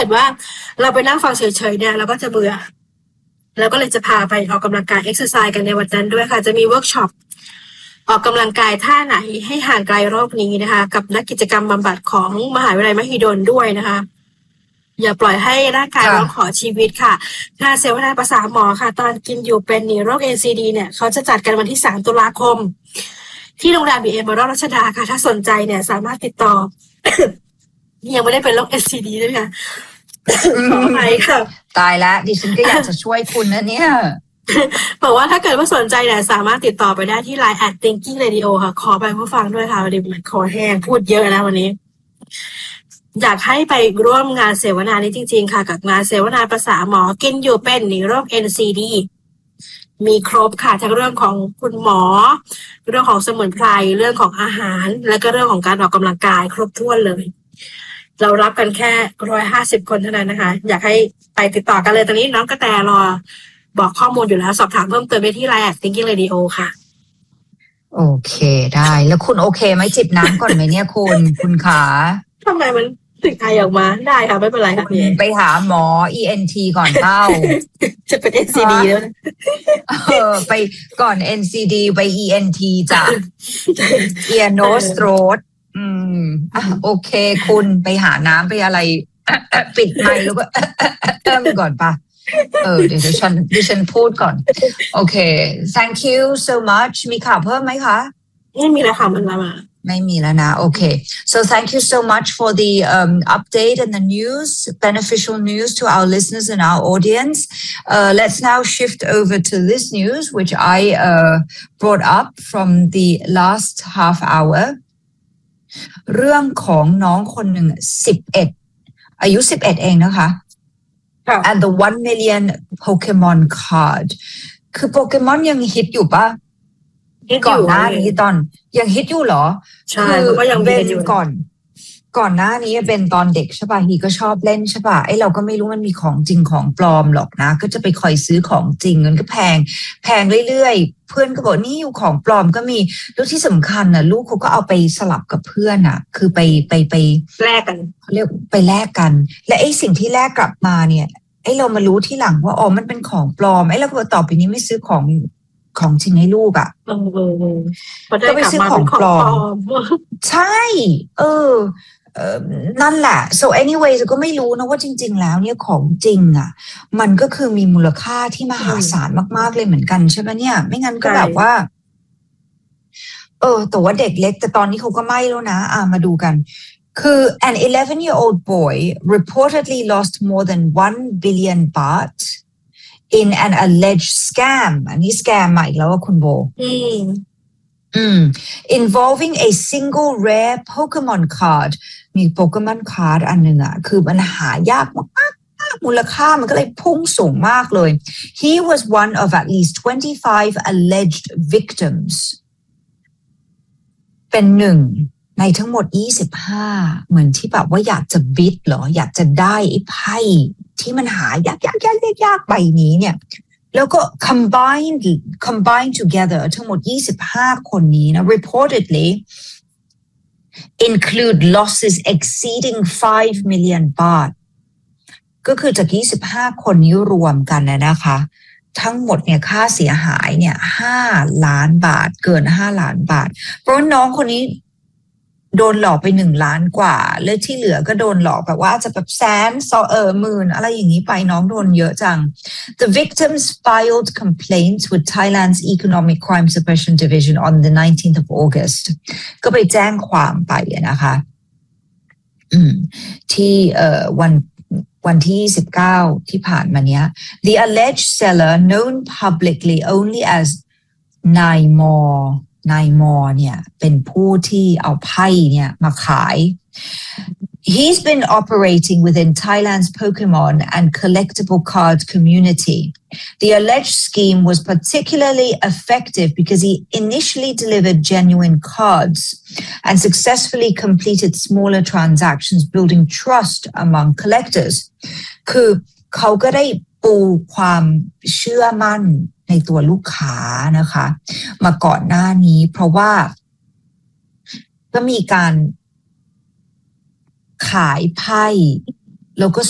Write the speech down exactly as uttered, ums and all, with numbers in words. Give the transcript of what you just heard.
กิดว่าเราไปนั่งฟังเฉยๆเนี่ยเราก็จะเบื่อแล้วก็เลยจะพาไปออกกำลังกายเอ็กซ์ไซส์กันในวันนั้นด้วยค่ะจะมีเวิร์กช็อปออกกำลังกายท่าไหนให้ห่างไกลโรคนี้นะคะกับนักกิจกรรมบำบัดของมหาวิทยาลัยมหิดลด้วยนะคะอย่าปล่อยให้ร่างกายร้องขอชีวิตค่ะงานเสวนาภาษาหมอค่ะตอนกินอยู่เป็นนี่โรค เอ็น ซี ดี เนี่ยเขาจะจัดกันวันที่สามตุลาคมที่โรงแรม บี เอ็ม บรมรัชดาค่ะถ้าสนใจเนี่ยสามารถติดต่อ ยังไม่ได้เป็นโรค เอ็น ซี ดี ด้วยค่ะขออภัยค่ะตายแล้วดิฉันก็อยากจะช่วยคุณนะเนี่ยบอกว่าถ้าเกิดว่าสนใจเนี่ยสามารถติดต่อไปได้ที่ ไลน์ แอท thinking radio ค่ะขอไปผู้ฟังด้วยค่ะวันนี้มันคอแห้งพูดเยอะนะวันนี้อยากให้ไปร่วมงานเสวนานี้จริงๆค่ะกับงานเสวนาภาษาหมอกินอยู่เป็นหนีโรค เอ็น ซี ดี มีครบค่ะทั้งเรื่องของคุณหมอเรื่องของสมุนไพรเรื่องของอาหารและก็เรื่องของการออกกำลังกายครบถ้วนเลยเรารับกันแค่หนึ่งร้อยห้าสิบคนเท่านั้นนะคะอยากให้ไปติดต่อกันเลยตอนนี้น้องกระแตรอบอกข้อมูลอยู่แล้วสอบถามเพิ่มเติมไปที่ ไลน์ แอท thinking radio ค่ะโอเคได้แล้วคุณโอเคไหมจิบน้ำก่อนไหมเนี่ยคุณคุณขาทำไมมันถึงไอออกมาได้ค่ะไม่เป็นไรค่ะพี่ไปหาหมอ อี เอ็น ที ก่อนเป้าจะเป็น เอ็น ซี ดี แล้วนะเออไปก่อน เอ็น ซี ดี ไป อี เอ็น ที จ้ะ ear nose throat อืมอ่ะโอเคคุณไปหาน้ำไปอะไรปิดไมค์แล้วก็เติมก่อนปะเออเดี๋ยวดิฉันดิฉันพูดก่อนโอเค thank you so much มีข่าวเพิ่มไหมคะไม่มีแล้วค่ะมันมาไม่มีแล้วนะโอเค so thank you so much for the um, update and the news beneficial news to our listeners and our audience uh, let's now shift over to this news which I uh, brought up from the last half hour เรื่องของน้องคนหนึ่งสิบเอ็ดอายุสิบเอ็ดเองนะคะand the one million Pokemon card คือโปเกมอนยังฮิตอยู่ปะก่อนหน้านี้ตอนยังฮิตอยู่เหรอใช่เพราะว่ายังเป็นก่อนก่อนหน้านี้เป็นตอนเด็กใช่ป่ะฮีก็ชอบเล่นใช่ป่ะไอเราก็ไม่รู้มันมีของจริงของปลอมหรอกนะก็จะไปคอยซื้อของจริงมันก็แพงแพงเรื่อยๆเพื่อนก็บอกนี่อยู่ของปลอมก็มีแล้วที่สำคัญน่ะลูกเขาก็เอาไปสลับกับเพื่อนอ่ะคือไปไปไปแลกกันเขาเรียกไปแลกกันและไอสิ่งที่แลกกลับมาเนี่ยไอเรามารู้ที่หลังว่าอ๋อมันเป็นของปลอมไอเราก็ต่อไปนี้ไม่ซื้อของของจริงให้ลูกอ่ะก็ไปซื้อของปลอมใช่เออเออนั่นแหละ so anyway ก็ไม่รู้นะว่าจริงๆแล้วเนี่ยของจริงอ่ะมันก็คือมีมูลค่าที่มหาศาลมากๆเลยเหมือนกันใช่ไหมเนี่ยไม่งั้นก็แบบว่าเออแต่ว่าเด็กเล็กแต่ตอนนี้เขาก็ไม่แล้วนะอ่ะมาดูกันคือ an eleven year old boy reportedly lost more than one billion baht in an alleged scam อันนี้ scam มาอีกแล้วว่าคุณโบอืมอืม involving a single rare Pokemon card มี Pokemon card อันหนึ่งอ่ะคือมันหายากมากๆมูลค่ามันก็เลยพุ่งสูงมากเลย he was one of at least twenty-five alleged victims เป็นหนึ่งในทั้งหมดยี่สิบห้าเหมือนที่แบบว่าอยากจะบิดเหรออยากจะได้ไอ้ไพ่ที่มันหายากยากยากยากใบนี้เนี่ยแล้วก็ combined combined together ทั้งหมดยี่สิบห้าคนนี้นะ reportedly include losses exceeding five million baht ก็คือจากยี่สิบห้าคนนี้รวมกันนะนะคะทั้งหมดเนี่ยค่าเสียหายเนี่ยห้าล้านบาทเกินห้าล้านบาทเพราะน้องคนนี้โดนหลอกไปหนึ่งล้านกว่าแล้วที่เหลือก็โดนหลอกแบบว่าจะแบบแสนสองเออหมื่นอะไรอย่างนี้ไปน้องโดนเยอะจัง The victims filed complaints with Thailand's Economic Crime Suppression Division on the nineteenth of August ก็ไปแจ้งความไปนะคะอืมที่เอ่อวันวันที่สิบเก้าที่ผ่านมาเนี้ย The alleged seller known publicly only as Naimorนายมอเนี่ยเป็นผู้ที่เอาไพ่เนี่ยมาขาย He's been operating within Thailand's Pokemon and collectible card community. The alleged scheme was particularly effective because he initially delivered genuine cards and successfully completed smaller transactions, building trust among collectors. คือเขาก็ได้ปูความเชื่อมั่นในตัวลูกค้านะคะมาก่อนหน้านี้เพราะว่าก็มีการขายไพ่แล้วก็